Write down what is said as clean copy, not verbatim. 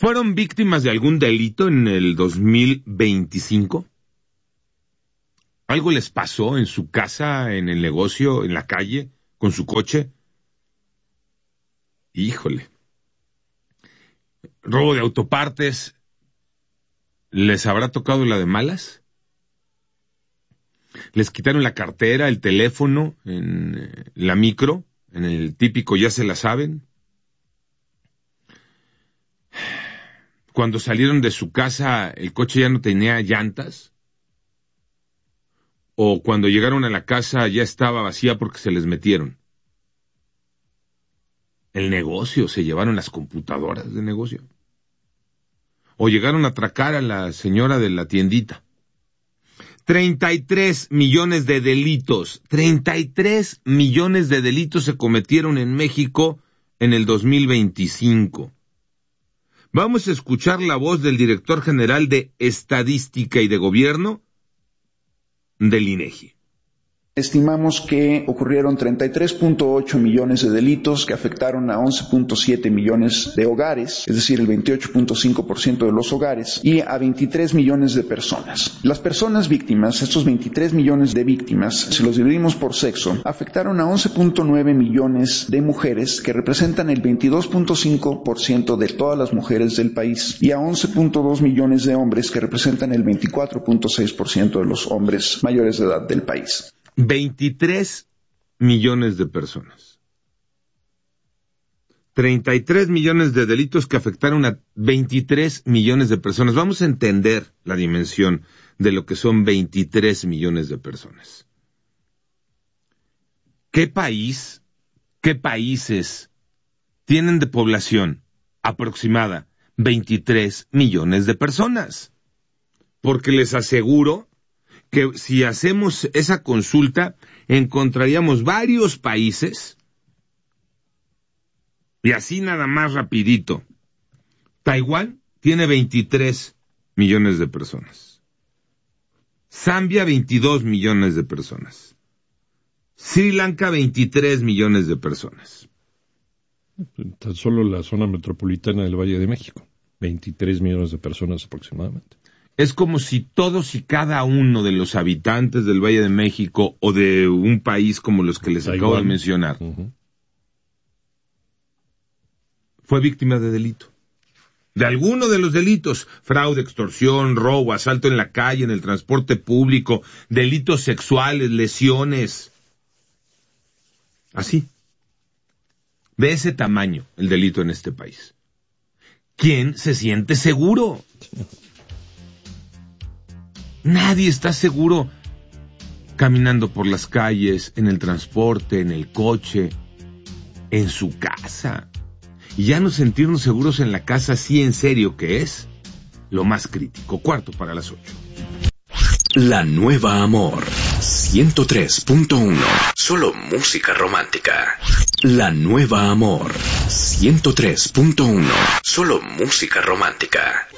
¿Fueron víctimas de algún delito en el 2025? ¿Algo les pasó en su casa, en el negocio, en la calle, con su coche? Híjole. ¿Robo de autopartes? ¿Les habrá tocado la de malas? ¿Les quitaron la cartera, el teléfono, en la micro, en el típico ya se la saben? Cuando salieron de su casa, ¿el coche ya no tenía llantas? ¿O cuando llegaron a la casa ya estaba vacía porque se les metieron? El negocio, se llevaron las computadoras de negocio. O llegaron a atracar a la señora de la tiendita. 33 millones de delitos, 33 millones de delitos se cometieron en México en el 2025. Vamos a escuchar la voz del director general de Estadística y de Gobierno del INEGI. Estimamos que ocurrieron 33.8 millones de delitos que afectaron a 11.7 millones de hogares, es decir, el 28.5% de los hogares, y a 23 millones de personas. Las personas víctimas, estos 23 millones de víctimas, si los dividimos por sexo, afectaron a 11.9 millones de mujeres, que representan el 22.5% de todas las mujeres del país, y a 11.2 millones de hombres, que representan el 24.6% de los hombres mayores de edad del país. 23 millones de personas. 33 millones de delitos que afectaron a 23 millones de personas. Vamos a entender la dimensión de lo que son 23 millones de personas. ¿Qué país, qué países tienen de población aproximada 23 millones de personas? Porque les aseguro que si hacemos esa consulta, encontraríamos varios países, y así nada más rapidito. Taiwán tiene 23 millones de personas. Zambia, 22 millones de personas. Sri Lanka, 23 millones de personas. Tan solo la zona metropolitana del Valle de México, 23 millones de personas aproximadamente. Es como si todos y cada uno de los habitantes del Valle de México o de un país como los que les acabo de mencionar fue víctima de delito. De alguno de los delitos: fraude, extorsión, robo, asalto en la calle, en el transporte público, delitos sexuales, lesiones. Así. De ese tamaño el delito en este país. ¿Quién se siente seguro? Nadie está seguro caminando por las calles, en el transporte, en el coche, en su casa. Y ya no sentirnos seguros en la casa, sí, en serio, que es lo más crítico. 7:45. La Nueva Amor 103.1. Solo música romántica. La Nueva Amor 103.1. Solo música romántica.